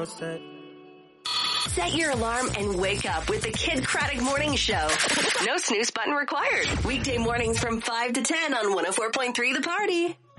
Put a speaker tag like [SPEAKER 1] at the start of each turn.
[SPEAKER 1] set.
[SPEAKER 2] Set your alarm and wake up with the Kid Craddock Morning Show. No snooze button required. Weekday mornings from 5 to 10 on 104.3 The Party.